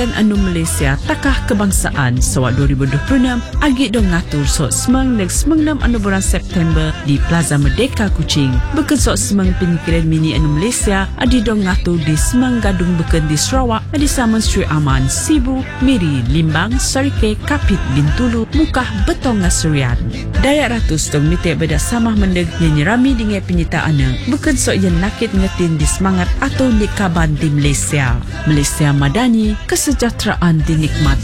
anu Malaysia takah kebangsaan sewak 2026 agi dong ngatur sok semang leg semang 6 anu bulan September di Plaza Merdeka Kuching. Beken sok semang pengkiran mini anu Malaysia adi dong ngatur di semang gadung beken di Sarawak adi Saman Sri Aman, Sibu, Miri, Limbang, Sarike, Kapit, Bintulu, Mukah, Betong Ngasurian. Dayak ratus dong mitek beda samah mendeg nyanyi rami dengan penyitaan beken sok yang nakit ngetin di semangat atau nikaban di Malaysia. Malaysia Madani, kesejahteraan dinikmati.